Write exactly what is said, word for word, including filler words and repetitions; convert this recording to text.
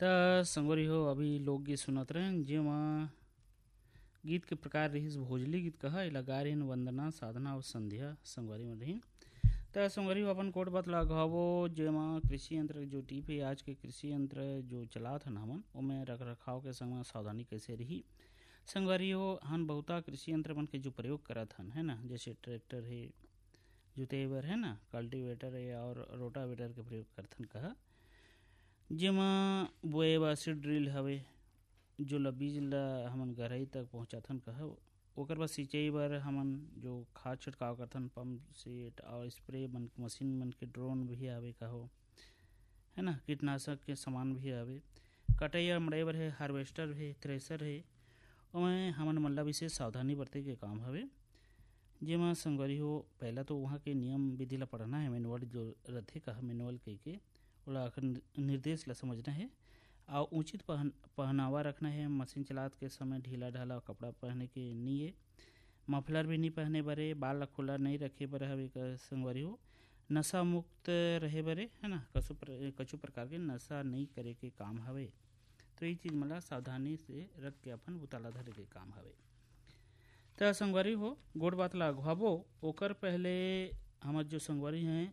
त संगवारी हो अभी लोकगीत सुनत रहें जेमा गीत के प्रकार रहीस भोजली गीत कहा एला गा रहीन वंदना साधना और संध्या संगवारी में रही। त संगवारी हो अपन कोट बात लगावो जेमा कृषि यंत्र जो टीप है आज के कृषि यंत्र जो चलात हन हमन ओमे रख रखाव के संग सावधानी कैसे रही। संगवारी हो हम बहुता कृषि यंत्र मन के जो प्रयोग करत हन है ना, जैसे ट्रैक्टर है, जुते बर है ना, कल्टीवेटर है और रोटावेटर के प्रयोग करथन कहा, जेमा बोए बर सीड ड्रिल हवे जो ल बीज ल हमन गहराई तक पहुंचाथन कहा। ओकर बाद सिंचाई बर हमन जो खाद छिड़काव करथन पंप सेट और स्प्रे मन मशीन मन के ड्रोन भी आवे कहो है ना, कीटनाशक के सामान भी आवे, कटाई और मड़ाई बर है हार्वेस्टर है, थ्रेसर है, ओमे हमन मन ला विशेष सावधानी बरते के काम हवे। जेमा संगवारी हो पहला तो वहाँ के नियम विधि ला पढ़ना है, मैनुअल जो रथे कहा मैनुअल कह के ओला निर्देश ला समझना है और उचित पहन पहनावा रखना है। मशीन चलात के समय ढीला ढाला कपड़ा पहने के नहीं है, मफलर भी नहीं पहने बरे, बाल ला खुला नहीं रखे बर हवे संगवारी हो, नशा मुक्त रहे बरे है ना, कछु प्र, कछु प्रकार के नशा नहीं करे के काम हवे। तो ये चीज़ मला सावधानी से रख के अपन उताला धरे के काम हवे। त संगवारी हो गोड़ बात ला अगवाबो ओकर पहले हमार जो संगवारी हैं